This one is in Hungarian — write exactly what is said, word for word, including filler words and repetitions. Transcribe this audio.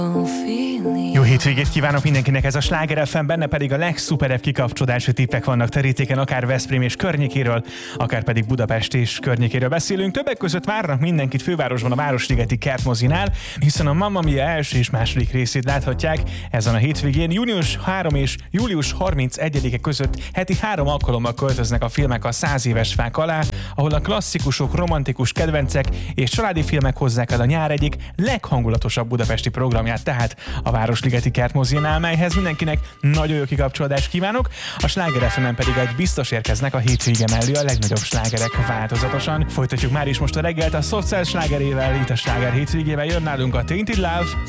Jó hétvégét kívánok mindenkinek, ez a Sláger ef em, benne pedig a legszuperebb kikapcsolódási tippek vannak terítéken, akár Veszprém és környékéről, akár pedig Budapest és környékéről beszélünk. Többek között várnak mindenkit fővárosban a Városligeti Kertmozinál, hiszen a Mamma Mia első és második részét láthatják ezen a hétvégén. június harmadika és július harmincegyedike között heti három alkalommal költöznek a filmek a száz éves fák alá, ahol a klasszikusok, romantikus kedvencek és családi filmek hozzák el a nyár egyik leghangulatosabb budapesti programját, tehát a Városligeti Kertmozinál, melyhez mindenkinek nagyon jó kikapcsolódást kívánok. A Sláger ef emen pedig egy biztos érkeznek a hétvége mellé a legnagyobb slágerek változatosan. Folytatjuk már is most a reggelt a Soft Cell slágerével, itt a Sláger hétvégével jön nálunk a Tainted Love,